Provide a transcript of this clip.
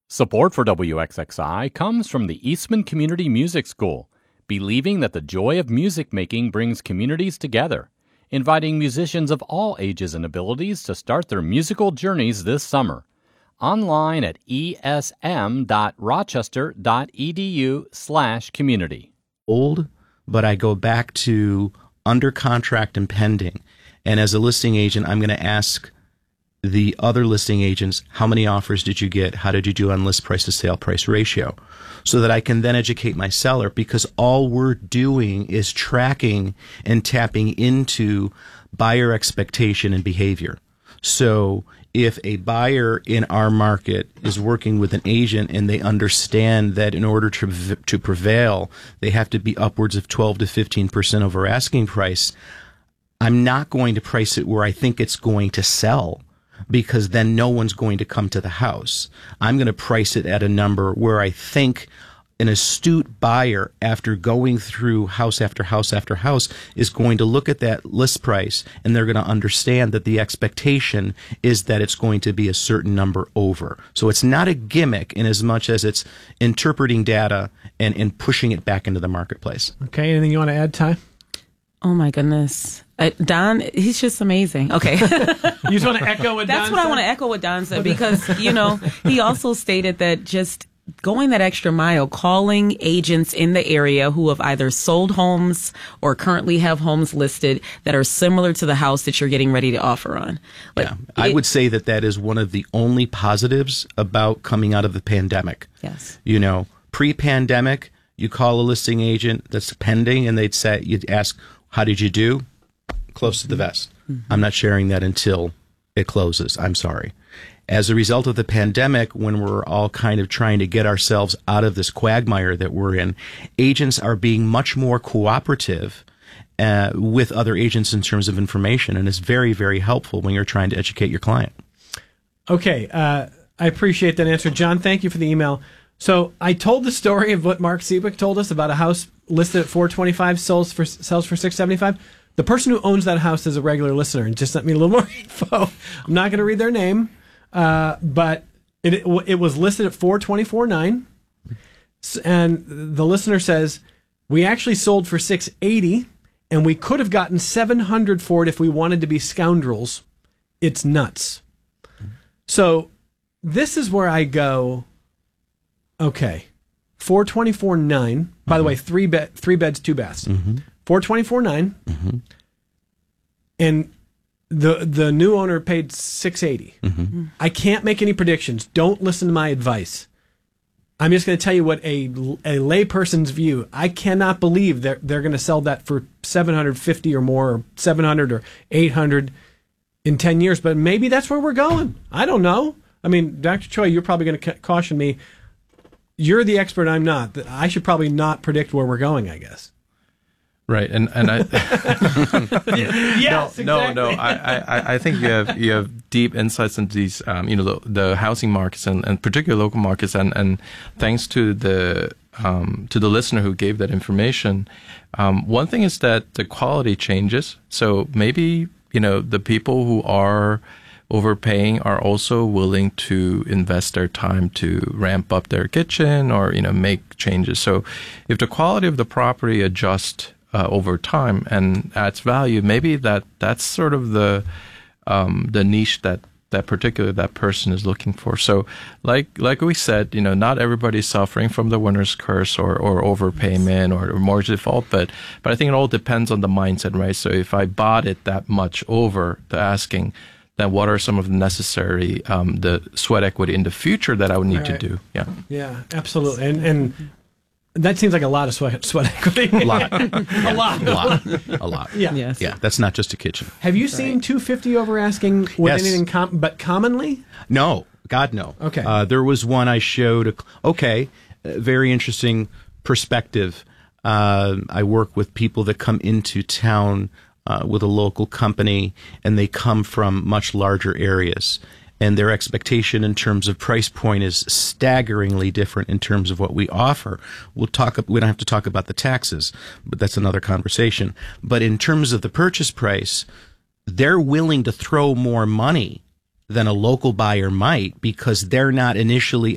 Support for WXXI comes from the Eastman Community Music School, believing that the joy of music making brings communities together, inviting musicians of all ages and abilities to start their musical journeys this summer. Online at esm.rochester.edu/community. Old, but I go back to under contract and pending. And as a listing agent, I'm going to ask the other listing agents, how many offers did you get? How did you do on list price to sale price ratio? So that I can then educate my seller, because all we're doing is tracking and tapping into buyer expectation and behavior. So if a buyer in our market is working with an agent and they understand that in order to prevail, they have to be upwards of 12 to 15% over asking price, I'm not going to price it where I think it's going to sell, because then no one's going to come to the house. I'm going to price it at a number where I think an astute buyer, after going through house after house after house, is going to look at that list price and they're going to understand that the expectation is that it's going to be a certain number over. So it's not a gimmick in as much as it's interpreting data and pushing it back into the marketplace. Okay, anything you want to add, Ty? Oh my goodness. Don, he's just amazing. Okay. You just want to echo what Don That's what said? I want to echo what Don said, because, he also stated that just going that extra mile, calling agents in the area who have either sold homes or currently have homes listed that are similar to the house that you're getting ready to offer on. I would say that is one of the only positives about coming out of the pandemic. Yes. Pre-pandemic, you call a listing agent that's pending and you'd ask, how did you do? Close to the vest. Mm-hmm. I'm not sharing that until it closes. I'm sorry. As a result of the pandemic, when we're all kind of trying to get ourselves out of this quagmire that we're in, agents are being much more cooperative with other agents in terms of information, and it's very, very helpful when you're trying to educate your client. Okay, I appreciate that answer. John, thank you for the email. So I told the story of what Mark Seebeck told us about a house listed at $425, sells for $675. The person who owns that house is a regular listener and just sent me a little more info. I'm not going to read their name, but it was listed at $424,900, and the listener says, we actually sold for $680, and we could have gotten $700 for it if we wanted to be scoundrels. It's nuts. So this is where I go, okay, $424,900. By the way, three beds, 2 baths. Mm-hmm. $424,900. Mm-hmm. And the new owner paid $680. Mm-hmm. I can't make any predictions. Don't listen to my advice. I'm just going to tell you what a layperson's view. I cannot believe they're going to sell that for $750 or more, or $700 or $800 in 10 years. But maybe that's where we're going. I don't know. I mean, Dr. Choi, you're probably going to caution me. You're the expert. I'm not. I should probably not predict where we're going, I guess. Right, and I yes, no, exactly. I think you have deep insights into these the housing markets and particularly local markets, and thanks to the listener who gave that information. One thing is that the quality changes. So maybe the people who are overpaying are also willing to invest their time to ramp up their kitchen or make changes. So if the quality of the property adjusts over time and adds value, maybe that's sort of the niche that particularly that person is looking for. So like we said, not everybody's suffering from the winner's curse or overpayment or mortgage default, but I think it all depends on the mindset, right? So if I bought it that much over the asking, then what are some of the necessary the sweat equity in the future that I would need to do? Yeah, absolutely. And that seems like a lot of sweat equity. A lot. A lot. Yeah. Yes. Yeah, that's not just a kitchen. Have you seen $250 over asking with Yes. anything but commonly? No, God, no. Okay. There was one I showed. Very interesting perspective. I work with people that come into town with a local company, and they come from much larger areas. And their expectation in terms of price point is staggeringly different in terms of what we offer. We don't have to talk about the taxes, but that's another conversation. But in terms of the purchase price, they're willing to throw more money than a local buyer might, because they're not initially